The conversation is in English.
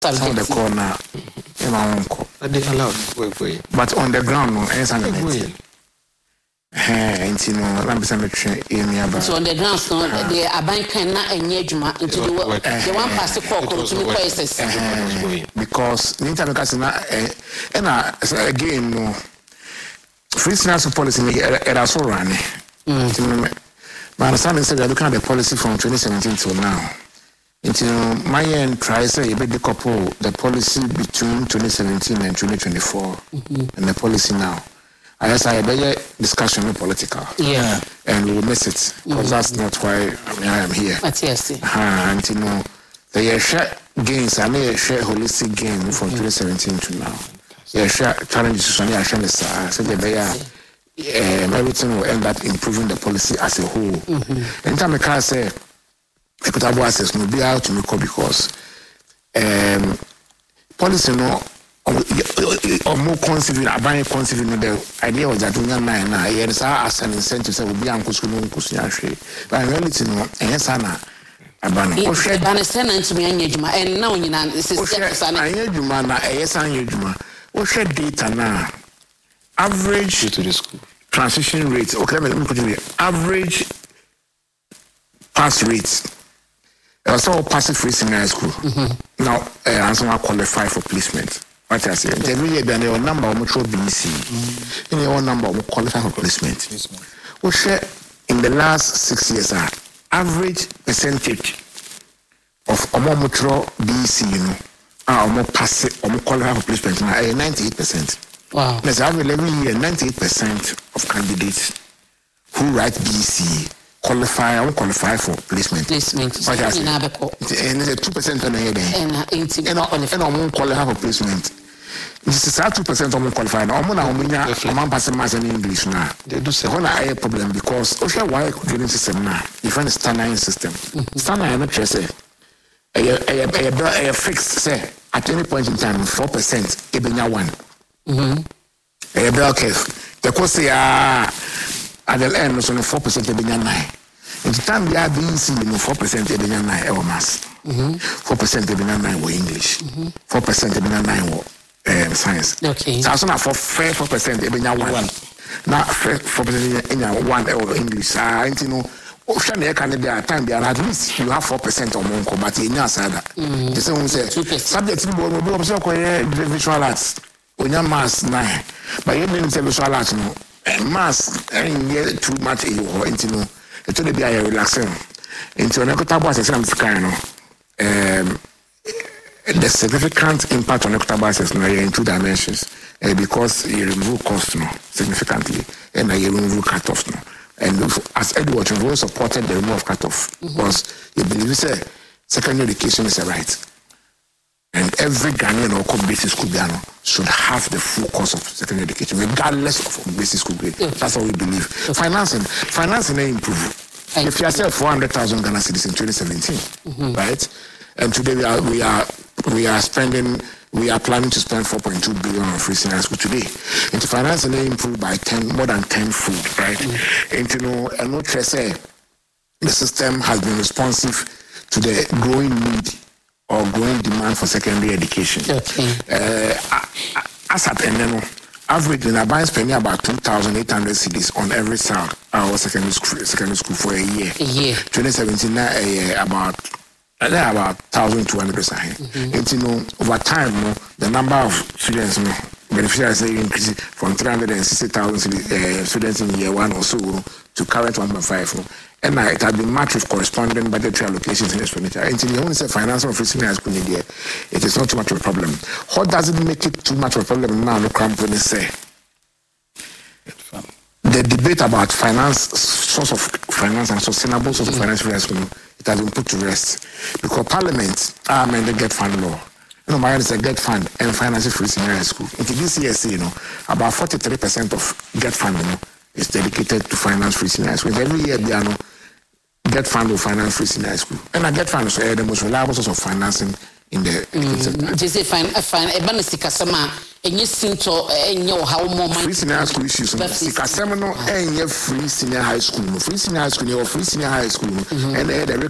on the corner, in my uncle. They allowed way. But on the ground, no, and you know, I'm cemetery in nearby. So on the ground, no, they are banking not a Nejuma into the work. The one past the call to the places. Because Nintamacasina, and again, no, free financial policy, it also ran. My understanding said that looking at the policy from 2017 till now. Until my end tries to decouple the policy between 2017 and 2024 and the policy now. I guess I had a discussion with political. Yeah. And we will miss it because that's not why I am here. But yes. And you know, the share gains, I may share holistic gain from 2017 to now. Yeah, share challenges to share the so everything will end up improving the policy as a whole. Anytime I can say equitable access will be out to me because policy no or more conceiving buying conceiving the idea was that we are nine as an incentive say will be uncle school but in reality no and sana abano o share understand to me and now you know this is sana anyejuma na anyejuma o share data na average to the school transition rate okay let me put it average pass rate. Also passive free senior high school. Now answer qualify for placement. What I say, every year then your number of metro BC, in your number of qualify for placement. We share in the last 6 years average percentage of metro BC, you know, more passive or more qualify for placement now 98%. Wow. Let's have 11 year 98% of candidates who write BC qualify for placement. Placement. And it's a 2% on the head. And qualify for placement. This is 2% of qualify. I'm passing mass in English now. They do say when I have a problem because why grading system now? You find a standard system. Standard I not just say a fixed say at any point in time 4% ebenya 1. A bell case. The course at the end, it's only 4% ebenya 9. In the time we are being seen, 4% ebenya 9 our mass. 4% ebenya 9 were English. 4% ebenya 9 were science. Okay. So now for 4% ebenya 1. Now 4% ebenya 1 or English. You know, time there at least you have 4% or more, but in your side. The same say subject to visual arts. When you mass 9, but you didn't say visual arts no. Mass ain't yet too much or into no it will be a relaxing into an equitable access the significant impact on equitable access now in 2 dimensions because you remove cost no significantly and you remove cut-off no and as Edward you supported the removal of cut-off because you believe say secondary education is a right. And every Ghanaian or basic school should have the full course of secondary education, regardless of basic school grade. That's what we believe. Financing may improve. If you are 400,000 Ghana cedis in 2017, right? And today we are planning to spend 4.2 billion on free senior school today. And to financing may improve by more than 10 fold, right? And you know, and not say the system has been responsive to the growing need or growing demand for secondary education. Okay. As at then, average in Abaya spending about 2,800 cedis on every child our secondary school for a year. 2017 about 1,200 And you know, over time, the number of students beneficiaries increased from 360,000 students in year 1 or so to current 1.5. And it had been matched with corresponding budgetary allocations and expenditure. Until you only say finance of free senior school in there, it is not too much of a problem. What does it make it too much of a problem now? No company say. The debate about source of finance and sustainable source of finance for school, it has been put to rest because Parliament amended the Get Fund law. You know, my is a Get Fund and finance free senior school. Into this year, you know, about 43% of Get Fund, you know, is dedicated to finance free senior school. Every year, they are no Get Fund will finance free senior school, and I Get Fund is the most reliable source of financing in the sector. Just a fine, a bonus customer, and you seem to know how more money. Free senior school issues. Because no, free senior high school, free senior high school, or free senior high school, and